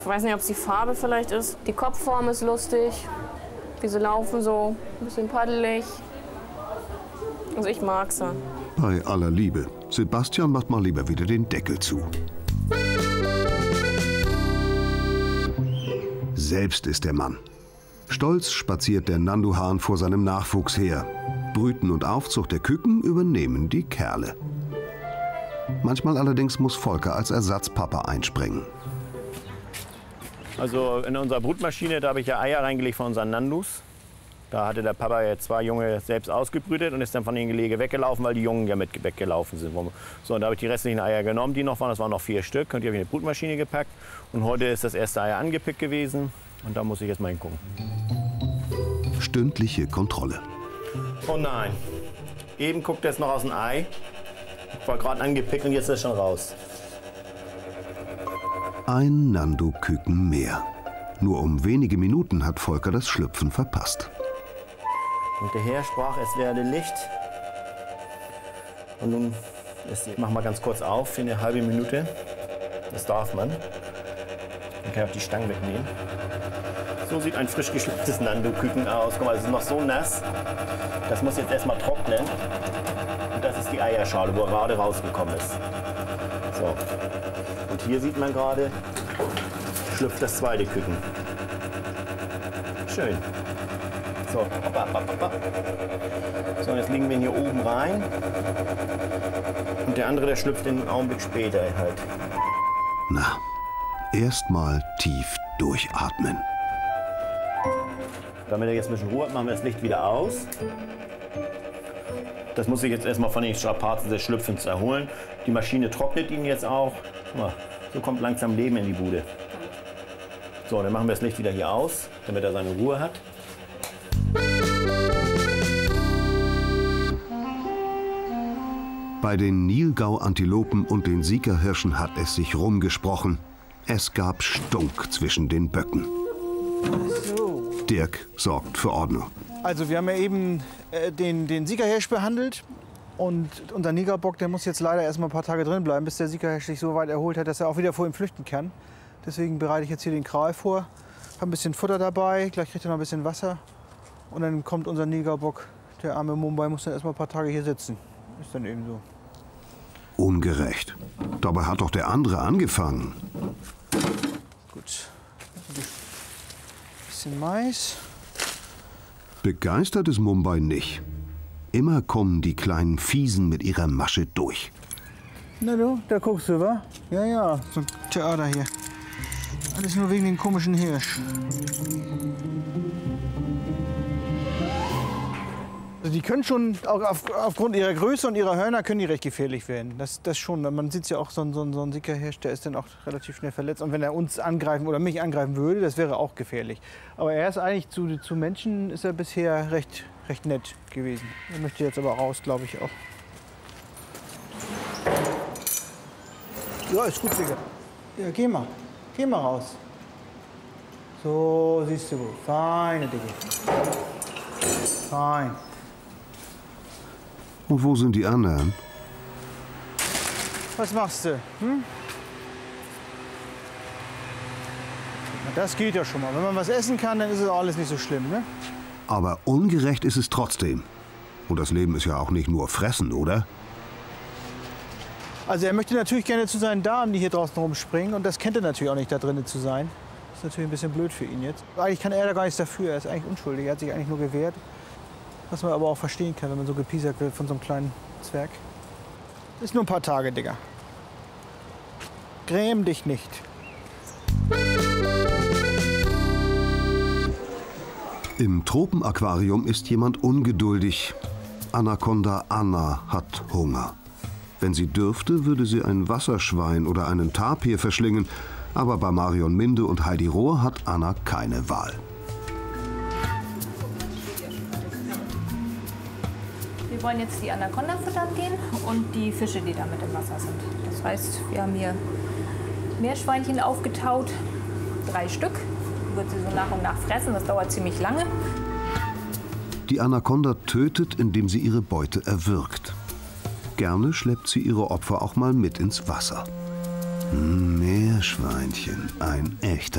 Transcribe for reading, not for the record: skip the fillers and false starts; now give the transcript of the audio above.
Ich weiß nicht, ob es die Farbe vielleicht ist. Die Kopfform ist lustig. Wie sie laufen so, ein bisschen paddelig. Also ich mag sie. Bei aller Liebe. Sebastian macht mal lieber wieder den Deckel zu. Selbst ist der Mann. Stolz spaziert der Nanduhahn vor seinem Nachwuchs her. Brüten und Aufzucht der Küken übernehmen die Kerle. Manchmal allerdings muss Volker als Ersatzpapa einspringen. Also in unserer Brutmaschine, da habe ich ja Eier reingelegt von unseren Nandus. Da hatte der Papa ja 2 Junge selbst ausgebrütet und ist dann von den Gelege weggelaufen, weil die Jungen ja mit weggelaufen sind. So, und da habe ich die restlichen Eier genommen, die noch waren. Das waren noch 4 Stück. Und die habe ich in die Brutmaschine gepackt. Und heute ist das erste Ei angepickt gewesen. Und da muss ich jetzt mal hingucken. Stündliche Kontrolle. Oh nein. Eben guckt er jetzt noch aus dem Ei. Ich war gerade angepickt und jetzt ist er schon raus. Ein Nandu-Küken mehr. Nur um wenige Minuten hat Volker das Schlüpfen verpasst. Und der Herr sprach, es werde Licht. Und nun, ich mache mal ganz kurz auf für eine halbe Minute. Das darf man. Dann kann ich auch die Stangen wegnehmen. So sieht ein frisch geschlüpftes Nandu-Küken aus. Guck mal, es ist noch so nass. Das muss jetzt erstmal trocknen. Und das ist die Eierschale, wo er gerade rausgekommen ist. So. Und hier sieht man gerade, schlüpft das zweite Küken. Schön. So, hoppa, hoppa, hoppa. So, und jetzt legen wir ihn hier oben rein. Und der andere, der schlüpft einen Augenblick später halt. Na, erstmal tief durchatmen. Damit er jetzt ein bisschen Ruhe hat, machen wir das Licht wieder aus. Das muss ich jetzt erstmal von den Strapazen des Schlüpfens erholen. Die Maschine trocknet ihn jetzt auch. So kommt langsam Leben in die Bude. So, dann machen wir das Licht wieder hier aus, damit er seine Ruhe hat. Bei den Nilgau-Antilopen und den Siegerhirschen hat es sich rumgesprochen. Es gab Stunk zwischen den Böcken. So. Dirk sorgt für Ordnung. Also wir haben ja eben den Siegerhirsch behandelt. Und unser Nilgaubock, der muss jetzt leider erst mal ein paar Tage drin bleiben, bis der Siegerhirsch sich so weit erholt hat, dass er auch wieder vor ihm flüchten kann. Deswegen bereite ich jetzt hier den Kral vor. Habe ein bisschen Futter dabei, gleich kriegt er noch ein bisschen Wasser. Und dann kommt unser Nilgaubock, der arme Mumbai, muss dann erst mal ein paar Tage hier sitzen. Ist dann eben so. Ungerecht. Dabei hat doch der andere angefangen. Gut. Ein bisschen Mais. Begeistert ist Mumbai nicht. Immer kommen die kleinen Fiesen mit ihrer Masche durch. Na du, da guckst du, wa? Ja, ja, so ein Theater hier. Alles nur wegen dem komischen Hirsch. Also die können schon, auch aufgrund ihrer Größe und ihrer Hörner, können die recht gefährlich werden. Das schon. Man sieht ja auch, so ein Siegerhirsch, der ist dann auch relativ schnell verletzt. Und wenn er uns angreifen oder mich angreifen würde, das wäre auch gefährlich. Aber er ist eigentlich zu Menschen ist er bisher recht nett gewesen. Er möchte jetzt aber raus, glaube ich auch. Ja, ist gut, Digga. Ja, geh mal. Geh mal raus. So, siehst du wohl. Feine Digga. Fein. Und wo sind die anderen? Was machst du? Hm? Das geht ja schon mal. Wenn man was essen kann, dann ist es auch alles nicht so schlimm, ne? Aber ungerecht ist es trotzdem. Und das Leben ist ja auch nicht nur Fressen, oder? Also er möchte natürlich gerne zu seinen Damen, die hier draußen rumspringen. Und das kennt er natürlich auch nicht, da drinnen zu sein. Das ist natürlich ein bisschen blöd für ihn jetzt. Eigentlich kann er da gar nichts dafür. Er ist eigentlich unschuldig. Er hat sich eigentlich nur gewehrt. Was man aber auch verstehen kann, wenn man so gepiesackt wird von so einem kleinen Zwerg. Ist nur ein paar Tage, Digga. Gräm dich nicht. Im Tropenaquarium ist jemand ungeduldig. Anaconda Anna hat Hunger. Wenn sie dürfte, würde sie ein Wasserschwein oder einen Tapir verschlingen. Aber bei Marion Minde und Heidi Rohr hat Anna keine Wahl. Wir wollen jetzt die Anaconda füttern gehen und die Fische, die da mit im Wasser sind. Das heißt, wir haben hier Meerschweinchen aufgetaut, 3 Stück. Wird sie so nach und nach fressen, das dauert ziemlich lange. Die Anaconda tötet, indem sie ihre Beute erwürgt. Gerne schleppt sie ihre Opfer auch mal mit ins Wasser. Meerschweinchen, ein echter